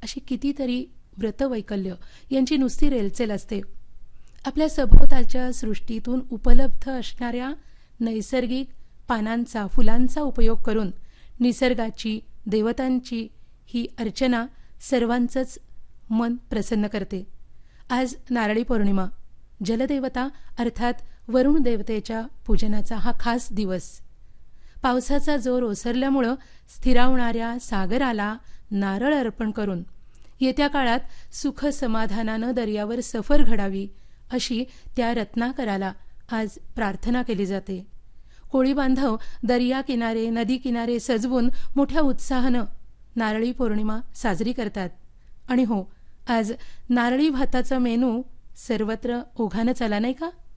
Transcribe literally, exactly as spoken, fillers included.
अशी कितीतरी व्रतवैकल्य यांची नुसती रेलचेल असते. आपल्या सभोवतालच्या सृष्टीतून उपलब्ध असणाऱ्या नैसर्गिक पानांचा, फुलांचा उपयोग करून निसर्गाची, देवतांची ही अर्चना सर्वांचंच मन प्रसन्न करते. आज नारळी पौर्णिमा, जलदेवता अर्थात वरुण देवतेच्या पूजनाचा हा खास दिवस. पावसाचा जोर ओसरल्यामुळं स्थिरावणाऱ्या सागराला नारळ अर्पण करून येत्या काळात सुख समाधानानं दर्यावर सफर घडावी अशी त्या रत्नाकराला आज प्रार्थना केली जाते. कोळी बांधव दर्या किनारे, नदी किनारे सजवून मोठ्या उत्साहानं नारळी पौर्णिमा साजरी करतात. आणि हो, आज नारळी भाताचा मेनू सर्वत्र ओघानं चाला नाही का?